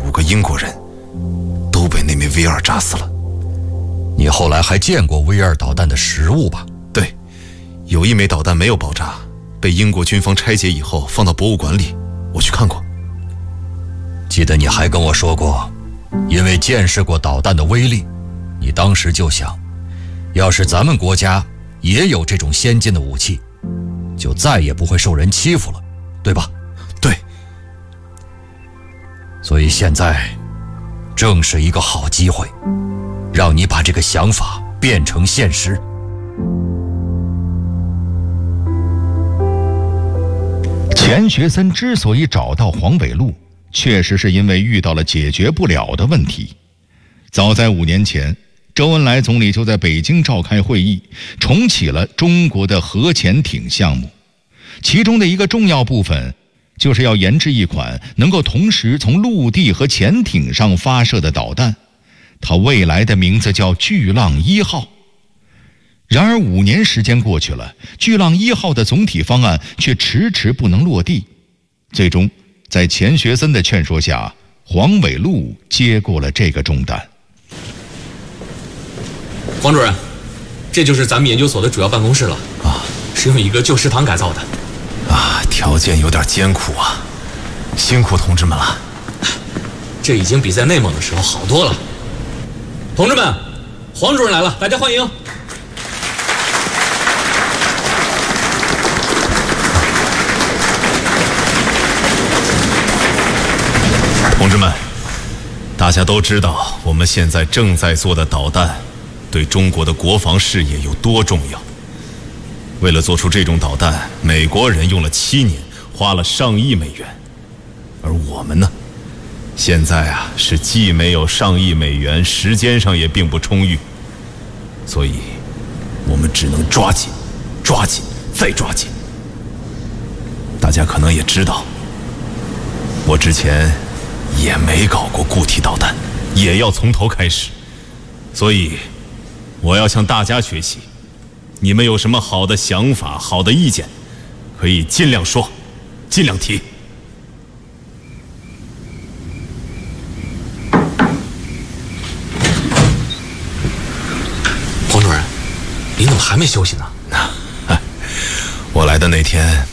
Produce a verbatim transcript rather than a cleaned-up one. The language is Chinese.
五个英国人都被那枚 V 二炸死了。 你后来还见过 V 二导弹的实物吧？ 对，有一枚导弹没有爆炸，被英国军方拆解以后放到博物馆里，我去看过。 记得你还跟我说过，因为见识过导弹的威力，你当时就想，要是咱们国家也有这种先进的武器，就再也不会受人欺负了，对吧？ 对。 所以现在正是一个好机会，让你把这个想法变成现实。 钱学森之所以找到黄纬路，确实是因为遇到了解决不了的问题。早在五年前，周恩来总理就在北京召开会议，重启了中国的核潜艇项目。其中的一个重要部分，就是要研制一款能够同时从陆地和潜艇上发射的导弹，它未来的名字叫巨浪一号。然而五年时间过去了，巨浪一号的总体方案却迟迟不能落地。最终在钱学森的劝说下，黄纬路接过了这个重担。 黄主任，这就是咱们研究所的主要办公室了啊，是用一个旧食堂改造的啊，条件有点艰苦啊，辛苦同志们了。 这已经比在内蒙的时候好多了。同志们，黄主任来了，大家欢迎。 同志们，大家都知道我们现在正在做的导弹对中国的国防事业有多重要。为了做出这种导弹，美国人用了七年，花了上亿美元，而我们呢，现在啊是既没有上亿美元，时间上也并不充裕，所以我们只能抓紧抓紧再抓紧。大家可能也知道，我之前也没搞过固体导弹，也要从头开始，所以我要向大家学习。你们有什么好的想法、好的意见，可以尽量说，尽量提。 黄主任，您怎么还没休息呢？ 我来的那天